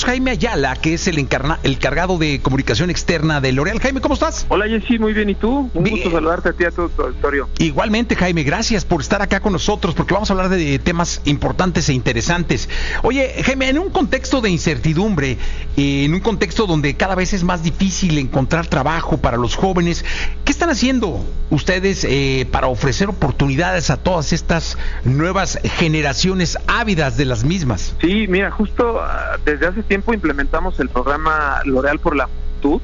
Jaime Ayala, que es el encargado de comunicación externa de L'Oréal. Jaime, ¿cómo estás? Hola, Jessy, muy bien. ¿Y tú? Un gusto saludarte a ti y a todo tu auditorio. Igualmente, Jaime, gracias por estar acá con nosotros, porque vamos a hablar de temas importantes e interesantes. Oye, Jaime, en un contexto de incertidumbre, en un contexto donde cada vez es más difícil encontrar trabajo para los jóvenes, ¿qué están haciendo ustedes para ofrecer oportunidades a todas estas nuevas generaciones ávidas de las mismas? Sí, mira, justo desde hace tiempo implementamos el programa L'Oréal por la Juventud,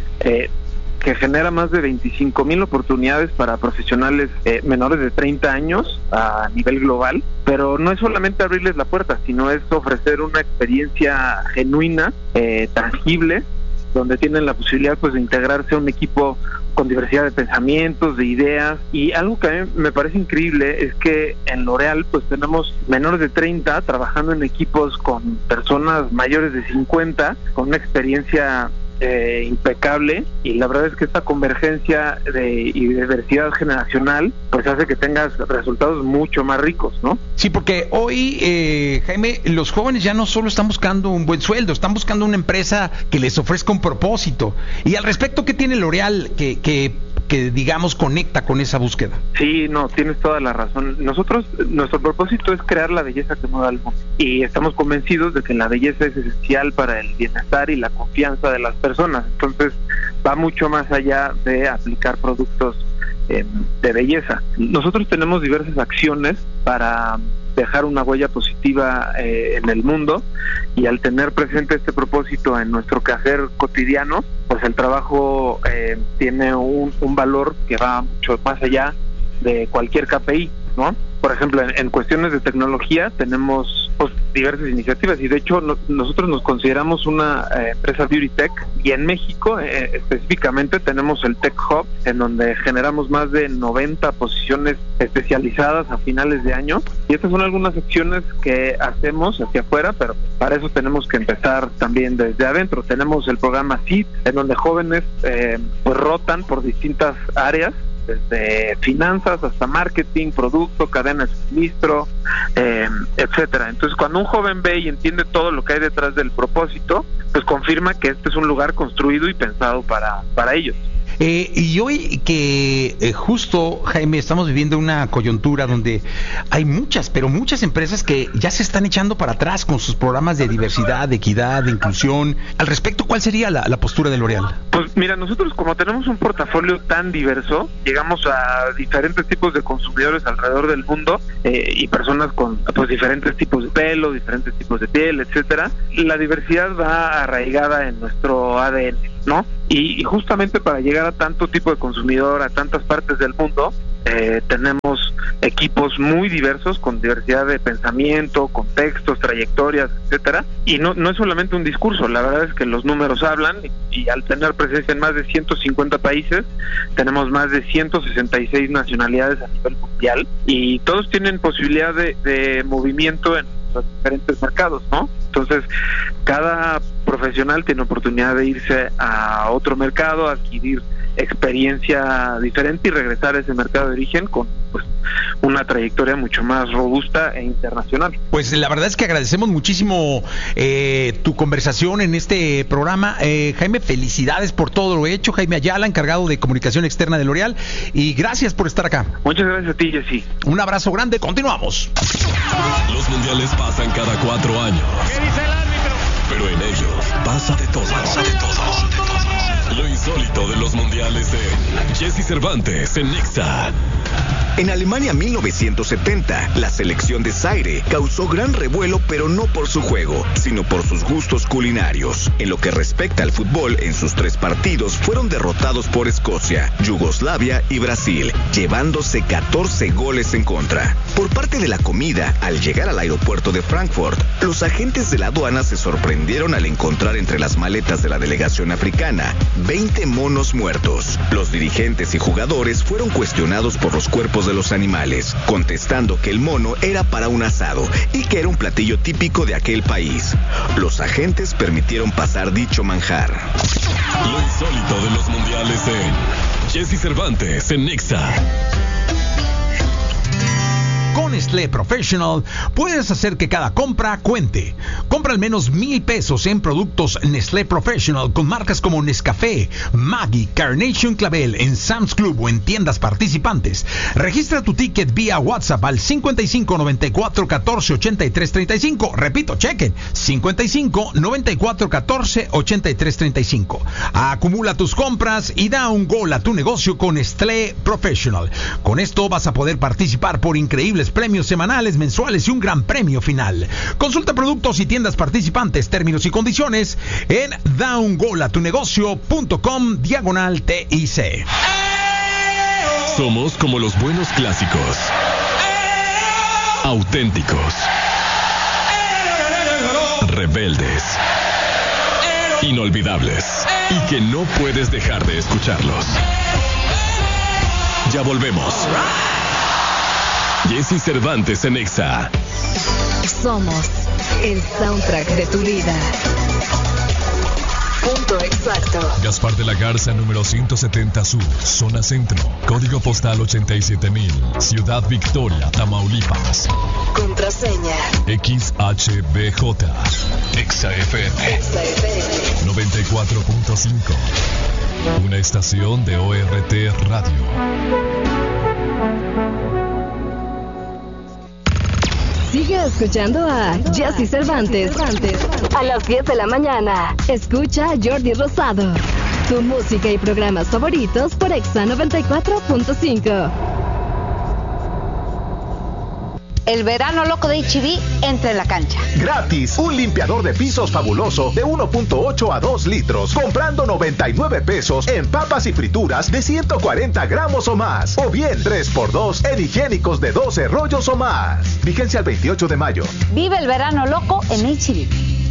que genera más de 25,000 oportunidades para profesionales menores de 30 años a nivel global, pero no es solamente abrirles la puerta, sino es ofrecer una experiencia genuina, tangible, donde tienen la posibilidad pues de integrarse a un equipo con diversidad de pensamientos, de ideas. Y algo que a mí me parece increíble es que en L'Oréal pues tenemos menores de 30 trabajando en equipos con personas mayores de 50 con una experiencia impecable, y la verdad es que esta convergencia y diversidad generacional pues hace que tengas resultados mucho más ricos, ¿no? Sí, porque hoy, Jaime, los jóvenes ya no solo están buscando un buen sueldo, están buscando una empresa que les ofrezca un propósito. Y al respecto, ¿qué tiene L'Oréal que digamos conecta con esa búsqueda? Sí, no, tienes toda la razón. Nuestro propósito es crear la belleza que mueva al mundo, y estamos convencidos de que la belleza es esencial para el bienestar y la confianza de las personas. Entonces va mucho más allá de aplicar productos de belleza. Nosotros tenemos diversas acciones para dejar una huella positiva en el mundo, y al tener presente este propósito en nuestro quehacer cotidiano, pues el trabajo tiene un valor que va mucho más allá de cualquier KPI, ¿no? Por ejemplo, en cuestiones de tecnología tenemos pues diversas iniciativas, y de hecho nosotros nos consideramos una empresa Beauty Tech, y en México específicamente tenemos el Tech Hub, en donde generamos más de 90 posiciones especializadas a finales de año, y estas son algunas acciones que hacemos hacia afuera, pero para eso tenemos que empezar también desde adentro. Tenemos el programa SEED, en donde jóvenes pues rotan por distintas áreas, desde finanzas hasta marketing, producto, cadena de suministro, etcétera. Entonces, cuando un joven ve y entiende todo lo que hay detrás del propósito, pues confirma que este es un lugar construido y pensado para ellos. Y hoy que justo, Jaime, estamos viviendo una coyuntura donde hay muchas empresas que ya se están echando para atrás con sus programas de diversidad, de equidad, de inclusión. Al respecto, ¿cuál sería la postura de L'Oréal? Pues mira, nosotros como tenemos un portafolio tan diverso, llegamos a diferentes tipos de consumidores alrededor del mundo, y personas con pues diferentes tipos de pelo, diferentes tipos de piel, etcétera. La diversidad va arraigada en nuestro ADN, ¿no? Y justamente para llegar a tanto tipo de consumidor, a tantas partes del mundo, tenemos equipos muy diversos, con diversidad de pensamiento, contextos, trayectorias, etcétera. Y no es solamente un discurso, la verdad es que los números hablan, y al tener presencia en más de 150 países, tenemos más de 166 nacionalidades a nivel mundial, y todos tienen posibilidad de movimiento en los diferentes mercados, ¿no? Entonces, cada profesional tiene oportunidad de irse a otro mercado, adquirir experiencia diferente y regresar a ese mercado de origen con pues una trayectoria mucho más robusta e internacional. Pues la verdad es que agradecemos muchísimo tu conversación en este programa. Jaime, felicidades por todo lo hecho. Jaime Ayala, encargado de comunicación externa de L'Oréal, y gracias por estar acá. Muchas gracias a ti, Jessy. Un abrazo grande, continuamos. Los mundiales pasan cada 4 años. ¿Qué dice el árbitro? Pero en ellos pasa de todo. Lo insólito de los mundiales en Jessy Cervantes en Nexa. En Alemania 1970, la selección de Zaire causó gran revuelo, pero no por su juego, sino por sus gustos culinarios. En lo que respecta al fútbol, en sus 3 partidos fueron derrotados por Escocia, Yugoslavia y Brasil, llevándose 14 goles en contra. Por parte de la comida, al llegar al aeropuerto de Frankfurt, los agentes de la aduana se sorprendieron al encontrar entre las maletas de la delegación africana 20 monos muertos. Los dirigentes y jugadores fueron cuestionados por los cuerpos de los animales, contestando que el mono era para un asado y que era un platillo típico de aquel país. Los agentes permitieron pasar dicho manjar. Lo insólito de los mundiales en Jessy Cervantes en Nexa. Con Con Nestlé Professional puedes hacer que cada compra cuente. Compra al menos 1,000 pesos en productos Nestlé Professional con marcas como Nescafé, Maggi, Carnation Clavel en Sam's Club o en tiendas participantes. Registra tu ticket vía WhatsApp al 55 94 14 83 35. Repito, chequen, 55 94 14 83 35. Acumula tus compras y da un gol a tu negocio con Nestlé Professional. Con esto vas a poder participar por increíbles premios semanales, mensuales y un gran premio final. Consulta productos y tiendas participantes, términos y condiciones en daungolatunegocio.com/TIC. Somos como los buenos clásicos, auténticos, rebeldes, inolvidables y que no puedes dejar de escucharlos. Ya volvemos. Jessy Cervantes en Exa. Somos el soundtrack de tu vida. Punto exacto. Gaspar de la Garza, número 170 Sur, zona centro. Código postal 87,000. Ciudad Victoria, Tamaulipas. Contraseña XHBJ. Exa FM. 94.5. Una estación de ORT Radio. Sigue escuchando a Jessy Cervantes. A las 10 de la mañana. Escucha a Jordi Rosado. Tu música y programas favoritos por Exa 94.5. El verano loco de H-E-B entra en la cancha. Gratis, un limpiador de pisos fabuloso de 1.8 a 2 litros, comprando 99 pesos en papas y frituras de 140 gramos o más. O bien 3x2 en higiénicos de 12 rollos o más. Vigencia el 28 de mayo. Vive el verano loco en H-E-B.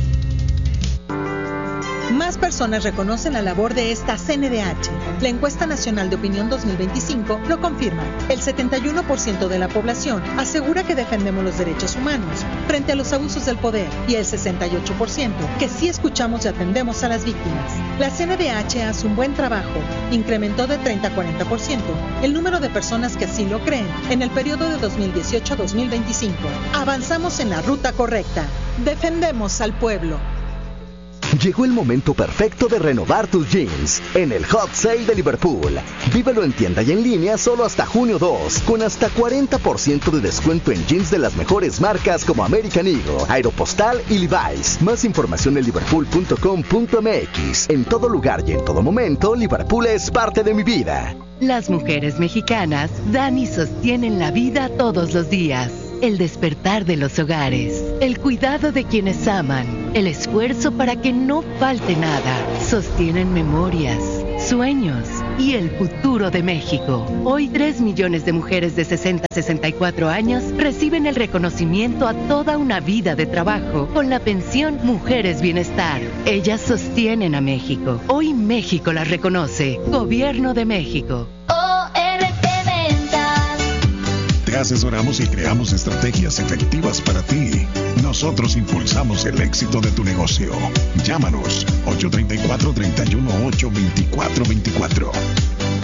Más personas reconocen la labor de esta CNDH. La encuesta nacional de opinión 2025 lo confirma. El 71% de la población asegura que defendemos los derechos humanos frente a los abusos del poder y el 68% que sí escuchamos y atendemos a las víctimas. La CNDH hace un buen trabajo. Incrementó de 30 a 40% el número de personas que sí lo creen en el periodo de 2018 a 2025. Avanzamos en la ruta correcta. Defendemos al pueblo. Llegó el momento perfecto de renovar tus jeans en el Hot Sale de Liverpool. Vívelo en tienda y en línea solo hasta junio 2, con hasta 40% de descuento en jeans de las mejores marcas como American Eagle, Aeropostale y Levi's. Más información en liverpool.com.mx. En todo lugar y en todo momento, Liverpool es parte de mi vida. Las mujeres mexicanas dan y sostienen la vida todos los días. El despertar de los hogares, el cuidado de quienes aman, el esfuerzo para que no falte nada. Sostienen memorias, sueños y el futuro de México. Hoy 3 millones de mujeres de 60 a 64 años reciben el reconocimiento a toda una vida de trabajo con la pensión Mujeres Bienestar. Ellas sostienen a México. Hoy México las reconoce. Gobierno de México. Te asesoramos y creamos estrategias efectivas para ti. Nosotros impulsamos el éxito de tu negocio. Llámanos 834-318-2424.